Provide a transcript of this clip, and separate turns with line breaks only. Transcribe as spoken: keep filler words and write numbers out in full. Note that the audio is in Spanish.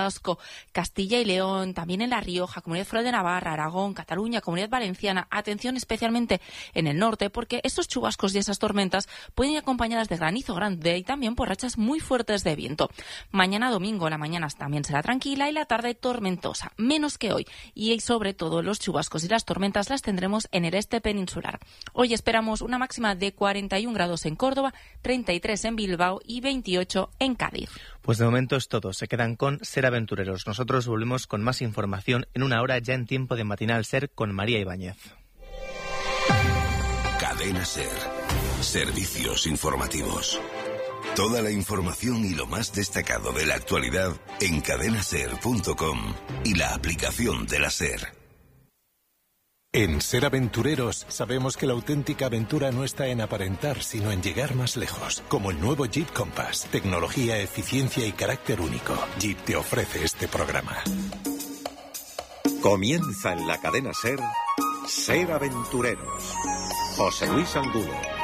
Vasco, Castilla y León, también en La Rioja, Comunidad Foral de Navarra, Aragón, Cataluña, Comunidad Valenciana. Atención especialmente en el norte, porque estos chubascos y esas tormentas pueden ir acompañadas de granizo grande y también por rachas muy fuertes de viento. Mañana domingo la mañana también será tranquila y la tarde tormentosa, menos que hoy. Y sobre todo los chubascos y las tormentas las tendremos en el este peninsular. Hoy esperamos una máxima de cuarenta y un grados en Córdoba, treinta y tres en Bilbao y veintiocho en Cádiz.
Pues de momento es todo. Se quedan con Ser Aventureros. Nosotros volvemos con más información en una hora ya en tiempo de Matinal Ser con María Ibáñez.
Cadena Ser. Servicios informativos. Toda la información y lo más destacado de la actualidad en cadena ser punto com y la aplicación de la Ser.
En Ser Aventureros sabemos que la auténtica aventura no está en aparentar, sino en llegar más lejos. Como el nuevo Jeep Compass. Tecnología, eficiencia y carácter único. Jeep te ofrece este programa.
Comienza en la cadena Ser, Ser Aventureros. José Luis Angulo.